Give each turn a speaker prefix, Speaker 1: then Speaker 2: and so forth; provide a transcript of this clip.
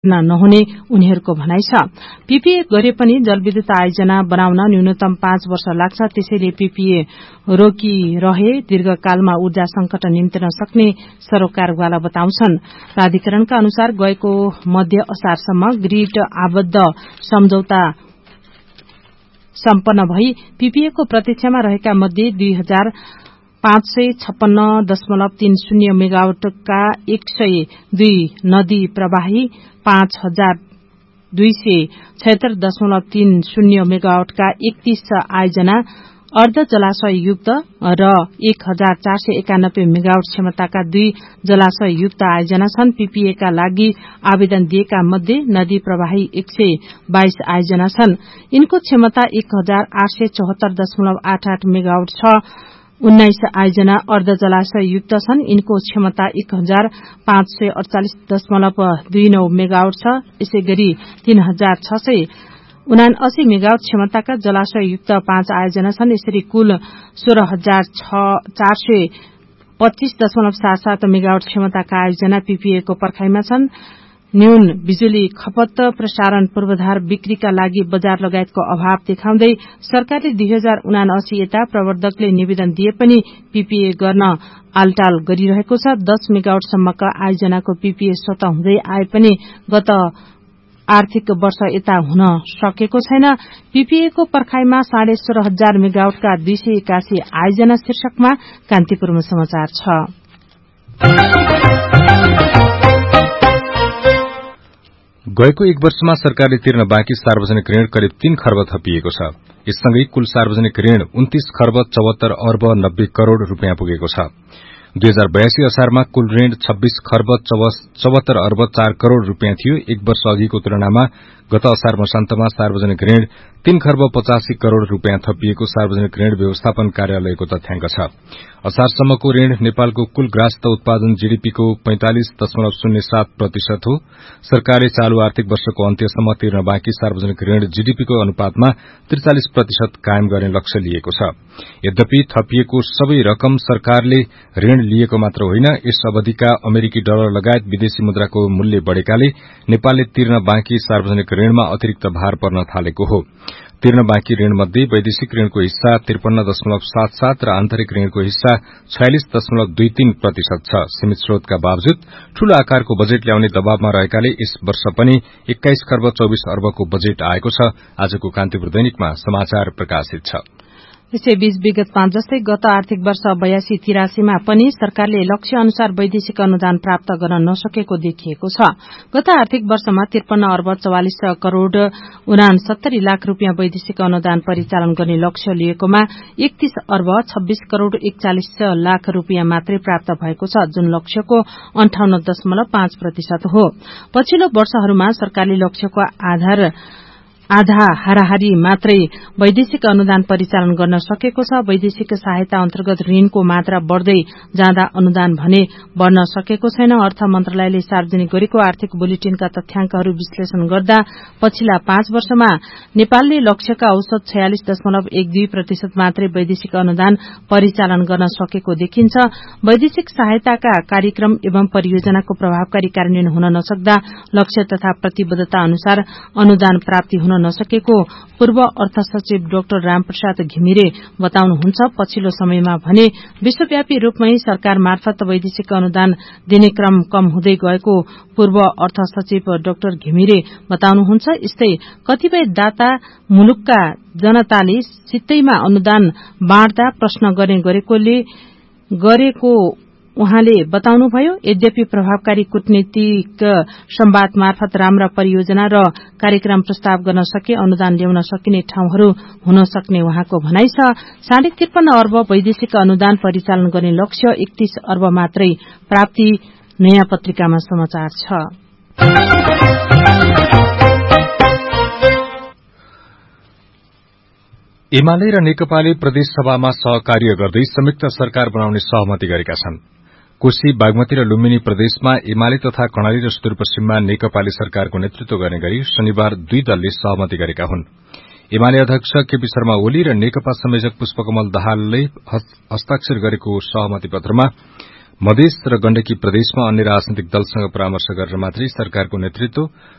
Speaker 1: नहुने उनीहरूको भनाइ छ। पीपीए गरे पनि जलविद्युत आयोजना बनाउन न्यूनतम 5 वर्ष लाग्छ। त्यसैले पीपीए रोकिरहे दीर्घकालमा ऊर्जा संकट निम्तिन सक्ने सरोकारवाला बताउँछन्। प्राधिकरणका अनुसार गएको मध्य असारसम्म ग्रिड आबद्ध सम्झौता सम्पन्न भई पीपीएको प्रतीक्षामा रहेका मध्ये 2556.30 मेगावाटका 102 नदी प्रवाही, 5276.30 मेगावाटका 31 आयोजना अर्ध जलाशययुक्त र 1491 मेगावाट क्षमताका 2 जलाशययुक्त आयोजना छन्। पीपीएका लागि आवेदन दिएका मध्ये नदी प्रवाही 122 आयोजना छन्। यिनको क्षमता 1874.88 मेगावाट छ। 19 आयोजना अर्ध जलाशययुक्त छन्। यिनको क्षमता 1548.29 मेगावाट छ। यसैगरी 3679 मेगावाट क्षमताका जलाशययुक्त 5 आयोजना छन्। यसरी कुल 16425.77 मेगावाट क्षमताका आयोजना पीपीएको पर्खाइमा छन्। न्यून बिजुली खपत, प्रसारण पूर्वाधार बिक्रीका लागि बजार लगायतको अभाव देखाउँदै सरकारले 2079 यता प्रवर्धकले निवेदन दिए पनि पीपीए गर्न आलटाल गरिरहेको छ। 10 मेगावाटसम्मका आयोजनाको पीपीए स्वतः हुँदै आए पनि गत आर्थिक वर्ष यता हुन सकेको छैन। पीपीएको पर्खाइमा 16,500 मेगावाटका 281 आयोजना शीर्षकमा कान्तिपुरमा समाचार छ।
Speaker 2: गएको एक वर्षमा सरकारले तिर्न बाँकी सार्वजनिक ऋण करिब 3 खर्ब थपिएको छ। यससँगै कुल सार्वजनिक ऋण 29 खर्ब 74 अर्ब 90 करोड़ रूपियाँ पुगेको छ। 2082 असारमा कुल ऋण 26 खर्ब 74 अर्ब 4 करोड़ रूपियाँ थियो। एक वर्ष अघिको तुलनामा गत असार मसान्तमा सार्वजनिक ऋण 3 खर्ब 85 करोड़ रूपियाँ थपिएको सार्वजनिक ऋण व्यवस्थापन कार्यालयको तथ्याङ्क छ। असारसम्मको ऋण नेपालको कुल ग्रास्त उत्पादन जीडीपीको 45.07% हो। सरकारले चालू आर्थिक वर्षको अन्त्यसम्म तिर्न बाँकी सार्वजनिक ऋण जीडीपीको अनुपातमा 43% कायम गर्ने लक्ष्य लिएको छ। यद्यपि थपिएको सबै रकम सरकारले ऋण लिएको मात्र होइन, यस अवधिका अमेरिकी डलर लगायत विदेशी मुद्राको मूल्य बढ़ेकाले नेपालले तिर्न बाँकी सार्वजनिक ऋणमा अतिरिक्त भार पर्न थालेको हो। तिर्न बाँकी ऋण मध्ये वैदेशिक ऋणको हिस्सा 53.77 र आन्तरिक ऋणको हिस्सा 46.23% छ। सीमित स्रोतका बावजुद ठूलो आकारको बजेट ल्याउने दबावमा रहेकाले यस वर्ष पनि 21 खर्ब 24 अर्बको बजेट आएको छ। आजको कान्तिपुर दैनिकमा समाचार प्रकाशित छ।
Speaker 1: यसैबीच विगत 5 जस्तै गत आर्थिक वर्ष 82-83मा पनि सरकारले लक्ष्य अनुसार वैदेशिक अनुदान प्राप्त गर्न नसकेको देखिएको छ। गत आर्थिक वर्षमा 53 अर्ब 44 करोड़ 69 लाख रूपियाँ वैदेशिक अनुदान परिचालन गर्ने लक्ष्य लिएकोमा 31 अर्ब 26 करोड़ 41 लाख रूपियाँ मात्रै प्राप्त भएको छ, जुन लक्ष्यको 58.5% हो। पछिल्लो वर्षहरूमा सरकारले लक्ष्यको आधा हाराहारी मात्रै वैदेशिक अनुदान परिचालन गर्न सकेको छ। वैदेशिक सहायता अन्तर्गत ऋणको मात्रा बढ़दै जाँदा अनुदान भने बढ़न सकेको छैन। अर्थ मन्त्रालयले सार्वजनिक गरेको आर्थिक बुलेटिनका तथ्याङ्कहरू विश्लेषण गर्दा पछिल्ला 5 वर्षमा नेपालले लक्ष्यका औसत 46.12% मात्रै वैदेशिक अनुदान परिचालन गर्न सकेको देखिन्छ। वैदेशिक सहायताका कार्यक्रम एवं परियोजनाको प्रभावकारी कार्यान्वयन हुन नसक्दा लक्ष्य तथा प्रतिबद्धता अनुसार अनुदान प्राप्ति हुन नसकेको पूर्व अर्थ सचिव डाक्टर रामप्रसाद घिमिरे बताउनुहुन्छ। पछिल्लो समयमा भने विश्वव्यापी रूपमै सरकार मार्फत वैदेशिक अनुदान दिने क्रम कम हुँदै गएको पूर्व अर्थ सचिव डाक्टर घिमिरे बताउनुहुन्छ। यस्तै कतिपय दाता मुलुकका जनताले सित्तैमा अनुदान बाँड्दा प्रश्न गर्ने गरेको उहाँले बताउनुभयो। यद्यपि प्रभावकारी कूटनीतिक संवाद मार्फत राम्रा परियोजना र कार्यक्रम प्रस्ताव गर्न सके अनुदान ल्याउन सकिने ठाउँहरू हुन सक्ने उहाँको भनाइ छ। 53.5 अर्ब वैदेशिक अनुदान परिचालन गर्ने लक्ष्य 31 अर्ब मात्रै प्राप्ति, नयाँ पत्रिकामा समाचार छ।
Speaker 2: एमाले र नेकपाले प्रदेशसभामा सहकार्य गर्दै संयुक्त सरकार बनाउने सहमति गरेका छन्। कोशी, बागमती र लुम्बिनी प्रदेशमा एमाले तथा कर्णाली र सुदूरपश्चिममा नेकपाले सरकारको नेतृत्व गर्ने गरी शनिबार 2 दलले सहमति गरेका हुन्। एमाले अध्यक्ष केपी शर्मा ओली र नेकपा संयोजक पुष्पकमल दाहालले हस्ताक्षर गरेको सहमति पत्रमा मधेस र गण्डकी प्रदेशमा अन्य राजनैतिक दलसँग परामर्श गरेर मात्रै सरकारको नेतृत्व